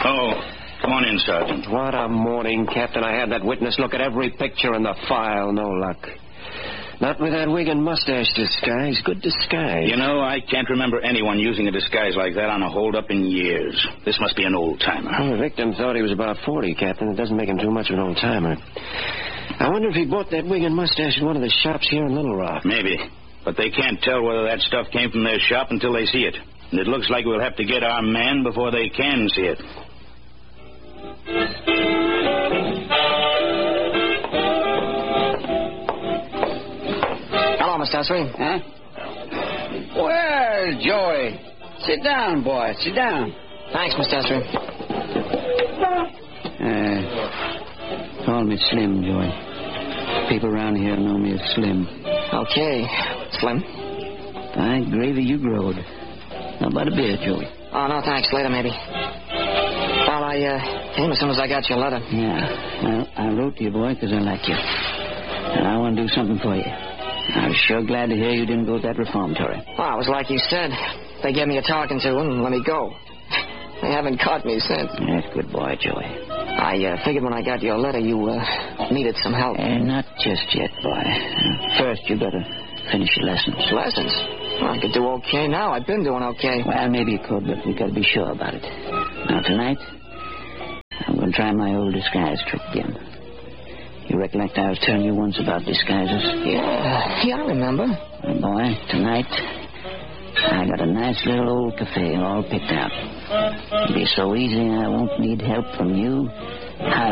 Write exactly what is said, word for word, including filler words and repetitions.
Oh, come on in, Sergeant. What a morning, Captain. I had that witness look at every picture in the file. No luck. Not with that wig and mustache disguise. Good disguise. You know, I can't remember anyone using a disguise like that on a hold-up in years. This must be an old-timer. Well, the victim thought he was about forty, Captain. It doesn't make him too much of an old-timer. I wonder if he bought that wig and mustache at one of the shops here in Little Rock. Maybe. But they can't tell whether that stuff came from their shop until they see it. And it looks like we'll have to get our man before they can see it. Hello, Mister Essery. Huh? Well, Joey. Sit down, boy. Sit down. Thanks, Mister Essery. Uh, call me Slim, Joey. People around here know me as Slim. Okay, Slim. By gravy, you growed. How about a beer, Joey? Oh, no, thanks. Later, maybe. Well, I uh, came as soon as I got your letter. Yeah. Well, I wrote to you, boy, because I like you. And I want to do something for you. I was sure glad to hear you didn't go to that reformatory. Well, it was like you said. They gave me a talking to and let me go. They haven't caught me since. That's good boy, Joey. I uh, figured when I got your letter you uh, needed some help. Uh, not just yet, boy. First, you better finish your lessons. Lessons? Well, I could do okay now. I've been doing okay. Well, maybe you could, but we got to be sure about it. Now, tonight, I'm going to try my old disguise trick again. You recollect I was telling you once about disguises? Yeah, yeah, I remember. Well, boy, tonight, I got a nice little old cafe all picked out. It'll be so easy I won't need help from you. I